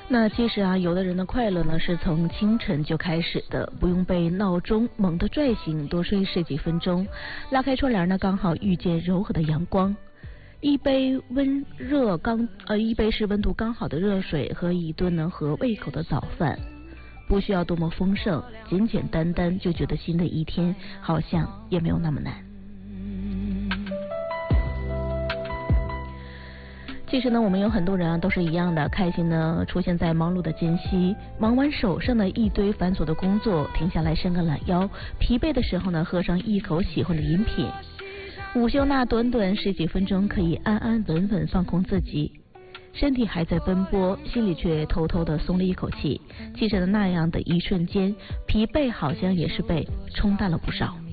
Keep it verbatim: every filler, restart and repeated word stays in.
那其实啊，有的人的快乐呢是从清晨就开始的，不用被闹钟猛地拽醒，多睡十几分钟，拉开窗帘呢，刚好遇见柔和的阳光，一杯温热刚呃一杯是温度刚好的热水和一顿能合胃口的早饭，不需要多么丰盛，简简单单就觉得新的一天好像也没有那么难。其实呢，我们有很多人啊都是一样的，开心呢出现在忙碌的间隙，忙完手上的一堆繁琐的工作，停下来伸个懒腰，疲惫的时候呢，喝上一口喜欢的饮品。午休那短短十几分钟，可以安安稳稳放空自己，身体还在奔波，心里却偷偷的松了一口气。其实呢，那样的一瞬间，疲惫好像也是被冲淡了不少。